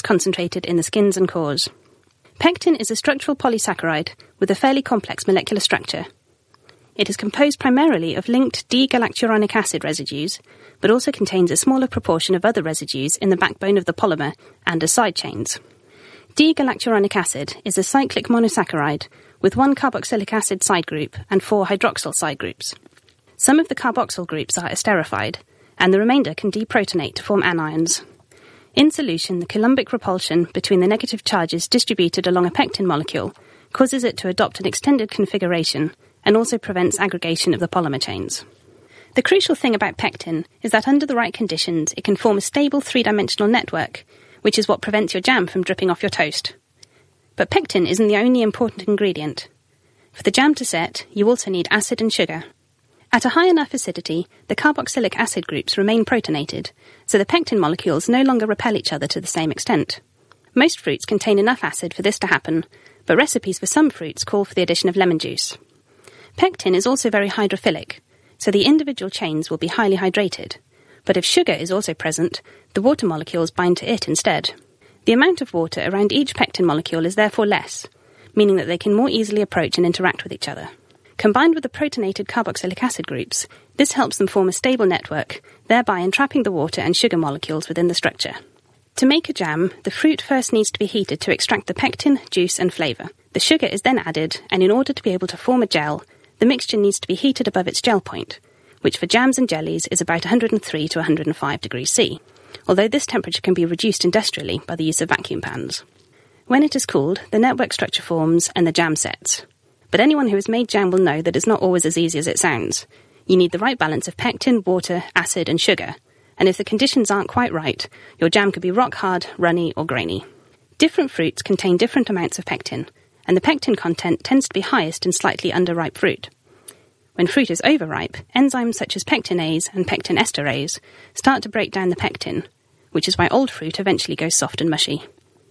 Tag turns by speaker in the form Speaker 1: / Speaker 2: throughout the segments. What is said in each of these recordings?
Speaker 1: concentrated in the skins and cores. Pectin is a structural polysaccharide with a fairly complex molecular structure. It is composed primarily of linked D-galacturonic acid residues, but also contains a smaller proportion of other residues in the backbone of the polymer and as side chains. D-galacturonic acid is a cyclic monosaccharide with 1 carboxylic acid side group and 4 hydroxyl side groups. Some of the carboxyl groups are esterified, and the remainder can deprotonate to form anions. In solution, the coulombic repulsion between the negative charges distributed along a pectin molecule causes it to adopt an extended configuration and also prevents aggregation of the polymer chains. The crucial thing about pectin is that under the right conditions it can form a stable three-dimensional network, which is what prevents your jam from dripping off your toast. But pectin isn't the only important ingredient. For the jam to set, you also need acid and sugar. At a high enough acidity, the carboxylic acid groups remain protonated, so the pectin molecules no longer repel each other to the same extent. Most fruits contain enough acid for this to happen, but recipes for some fruits call for the addition of lemon juice. Pectin is also very hydrophilic, so the individual chains will be highly hydrated. But if sugar is also present, the water molecules bind to it instead. The amount of water around each pectin molecule is therefore less, meaning that they can more easily approach and interact with each other. Combined with the protonated carboxylic acid groups, this helps them form a stable network, thereby entrapping the water and sugar molecules within the structure. To make a jam, the fruit first needs to be heated to extract the pectin, juice and flavour. The sugar is then added, and in order to be able to form a gel, the mixture needs to be heated above its gel point, which for jams and jellies is about 103 to 105 degrees C, although this temperature can be reduced industrially by the use of vacuum pans. When it is cooled, the network structure forms and the jam sets. But anyone who has made jam will know that it's not always as easy as it sounds. You need the right balance of pectin, water, acid and sugar, and if the conditions aren't quite right, your jam could be rock hard, runny or grainy. Different fruits contain different amounts of pectin, and the pectin content tends to be highest in slightly underripe fruit. When fruit is overripe, enzymes such as pectinase and pectin esterase start to break down the pectin, which is why old fruit eventually goes soft and mushy.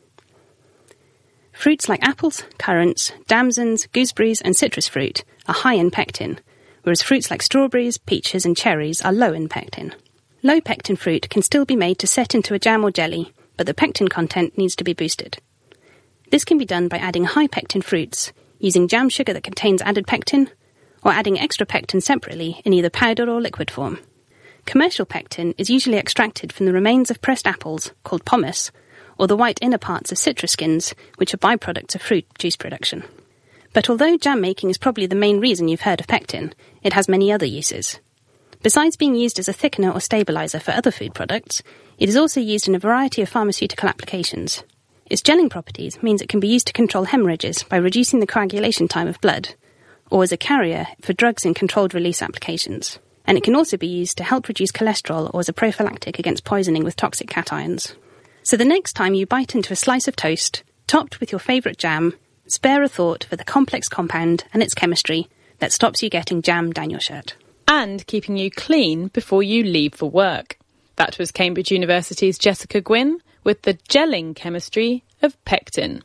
Speaker 1: Fruits like apples, currants, damsons, gooseberries and citrus fruit are high in pectin, whereas fruits like strawberries, peaches and cherries are low in pectin. Low pectin fruit can still be made to set into a jam or jelly, but the pectin content needs to be boosted. This can be done by adding high pectin fruits, using jam sugar that contains added pectin, or adding extra pectin separately in either powder or liquid form. Commercial pectin is usually extracted from the remains of pressed apples, called pomace, or the white inner parts of citrus skins, which are byproducts of fruit juice production. But although jam making is probably the main reason you've heard of pectin, it has many other uses. Besides being used as a thickener or stabilizer for other food products, it is also used in a variety of pharmaceutical applications. Its gelling properties means it can be used to control hemorrhages by reducing the coagulation time of blood, or as a carrier for drugs in controlled release applications. And it can also be used to help reduce cholesterol or as a prophylactic against poisoning with toxic cations. So the next time you bite into a slice of toast, topped with your favourite jam, spare a thought for the complex compound and its chemistry that stops you getting jam down your shirt.
Speaker 2: And keeping you clean before you leave for work. That was Cambridge University's Jessica Gwynn with the gelling chemistry of pectin.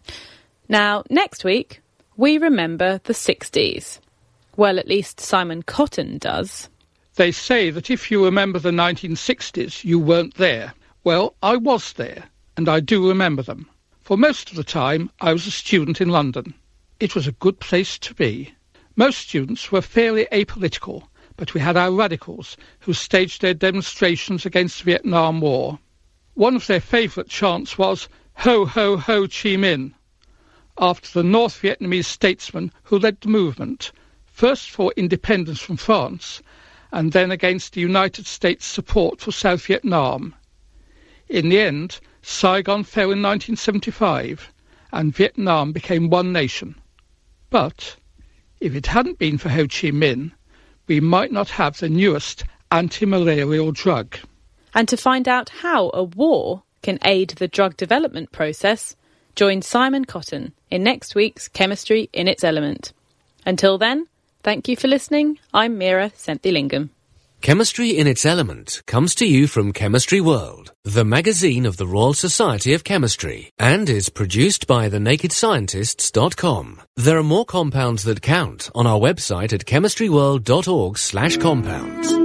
Speaker 2: Now, next week, we remember the 60s. Well, at least Simon Cotton does.
Speaker 3: They say that if you remember the 1960s, you weren't there. Well, I was there, and I do remember them. For most of the time, I was a student in London. It was a good place to be. Most students were fairly apolitical, but we had our radicals who staged their demonstrations against the Vietnam War. One of their favourite chants was, "Ho, ho, Ho Chi Minh," after the North Vietnamese statesman who led the movement, first for independence from France, and then against the United States' support for South Vietnam. In the end, Saigon fell in 1975, and Vietnam became one nation. But if it hadn't been for Ho Chi Minh, we might not have the newest anti-malarial drug.
Speaker 2: And to find out how a war can aid the drug development process, join Simon Cotton in next week's Chemistry in its Element. Until then, thank you for listening. I'm Meera Senthilingam.
Speaker 4: Chemistry in its Element comes to you from Chemistry World, the magazine of the Royal Society of Chemistry, and is produced by thenakedscientists.com. There are more compounds that count on our website at chemistryworld.org/compounds.